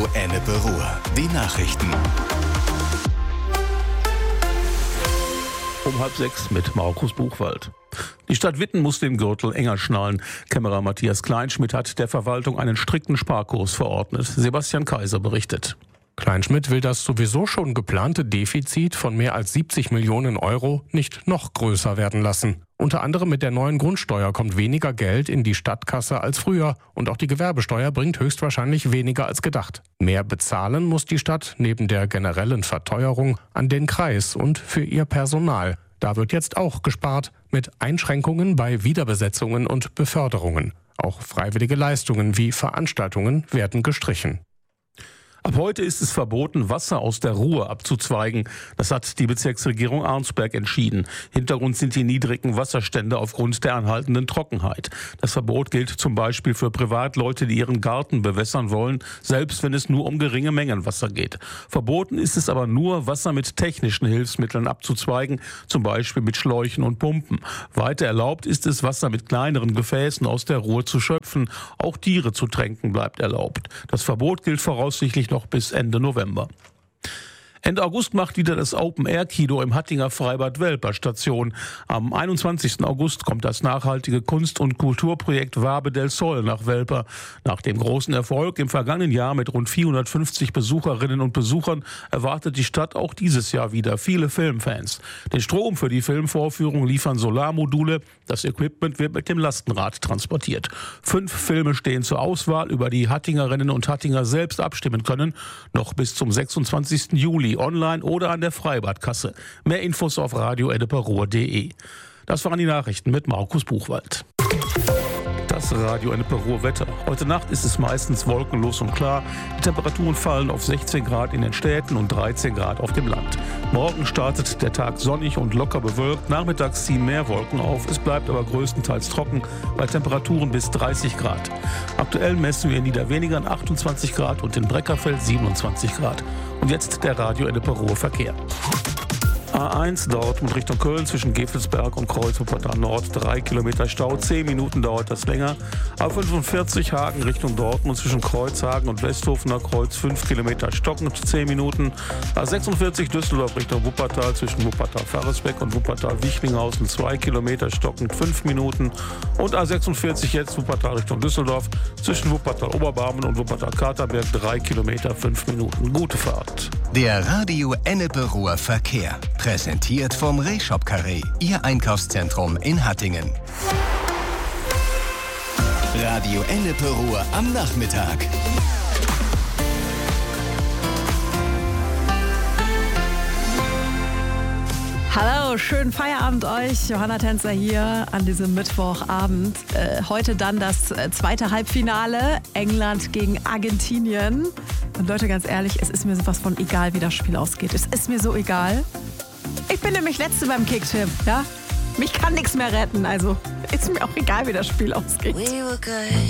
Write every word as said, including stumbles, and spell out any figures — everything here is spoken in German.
Radio Ennepe Ruhr. Die Nachrichten. Um halb sechs mit Markus Buchwald. Die Stadt Witten muss den Gürtel enger schnallen. Kämmerer Matthias Kleinschmidt hat der Verwaltung einen strikten Sparkurs verordnet. Sebastian Kaiser berichtet. Kleinschmidt will das sowieso schon geplante Defizit von mehr als siebzig Millionen Euro nicht noch größer werden lassen. Unter anderem mit der neuen Grundsteuer kommt weniger Geld in die Stadtkasse als früher und auch die Gewerbesteuer bringt höchstwahrscheinlich weniger als gedacht. Mehr bezahlen muss die Stadt neben der generellen Verteuerung an den Kreis und für ihr Personal. Da wird jetzt auch gespart mit Einschränkungen bei Wiederbesetzungen und Beförderungen. Auch freiwillige Leistungen wie Veranstaltungen werden gestrichen. Ab heute ist es verboten, Wasser aus der Ruhr abzuzweigen. Das hat die Bezirksregierung Arnsberg entschieden. Hintergrund sind die niedrigen Wasserstände aufgrund der anhaltenden Trockenheit. Das Verbot gilt zum Beispiel für Privatleute, die ihren Garten bewässern wollen, selbst wenn es nur um geringe Mengen Wasser geht. Verboten ist es aber nur, Wasser mit technischen Hilfsmitteln abzuzweigen, zum Beispiel mit Schläuchen und Pumpen. Weiter erlaubt ist es, Wasser mit kleineren Gefäßen aus der Ruhr zu schöpfen. Auch Tiere zu tränken bleibt erlaubt. Das Verbot gilt voraussichtlich noch bis Ende November. Ende August macht wieder das Open-Air-Kino im Hattinger Freibad Welper Station. Am einundzwanzigsten August kommt das nachhaltige Kunst- und Kulturprojekt Wabe del Sol nach Welper. Nach dem großen Erfolg im vergangenen Jahr mit rund vierhundertfünfzig Besucherinnen und Besuchern erwartet die Stadt auch dieses Jahr wieder viele Filmfans. Den Strom für die Filmvorführung liefern Solarmodule. Das Equipment wird mit dem Lastenrad transportiert. Fünf Filme stehen zur Auswahl, über die Hattingerinnen und Hattinger selbst abstimmen können. Noch bis zum sechsundzwanzigsten Juli online oder an der Freibadkasse. Mehr Infos auf radio ennepe ruhr punkt de. Das waren die Nachrichten mit Markus Buchwald. Das Radio Ennepe Ruhr Wetter. Heute Nacht ist es meistens wolkenlos und klar. Die Temperaturen fallen auf sechzehn Grad in den Städten und dreizehn Grad auf dem Land. Morgen startet der Tag sonnig und locker bewölkt. Nachmittags ziehen mehr Wolken auf. Es bleibt aber größtenteils trocken bei Temperaturen bis dreißig Grad. Aktuell messen wir in Niederwenigern achtundzwanzig Grad und in Breckerfeld siebenundzwanzig Grad. Und jetzt der Radio Ennepe Ruhr Verkehr. A eins Dortmund Richtung Köln zwischen Gevelsberg und Kreuz Wuppertal Nord, drei Kilometer Stau, zehn Minuten dauert das länger. A fünfundvierzig Hagen Richtung Dortmund zwischen Kreuzhagen und Westhofener Kreuz, fünf Kilometer stockend, zehn Minuten. A sechsundvierzig Düsseldorf Richtung Wuppertal zwischen Wuppertal-Farresbeck und Wuppertal-Wichlinghausen, zwei Kilometer stockend, fünf Minuten. Und A sechsundvierzig jetzt Wuppertal Richtung Düsseldorf zwischen Wuppertal-Oberbarmen und Wuppertal-Katerberg, drei Kilometer, fünf Minuten. Gute Fahrt. Der Radio Ennepe Ruhr Verkehr. Präsentiert vom Rehshop Carré, Ihr Einkaufszentrum in Hattingen. Radio Ennepe Ruhr am Nachmittag. Hallo, schönen Feierabend euch. Johanna Tänzer hier an diesem Mittwochabend. Äh, heute dann das äh, zweite Halbfinale, England gegen Argentinien. Und Leute, ganz ehrlich, es ist mir sowas von egal, wie das Spiel ausgeht. Es ist mir so egal. Ich bin nämlich Letzte beim Kicktipp, ja? Mich kann nichts mehr retten, also ist mir auch egal, wie das Spiel ausgeht. We were good.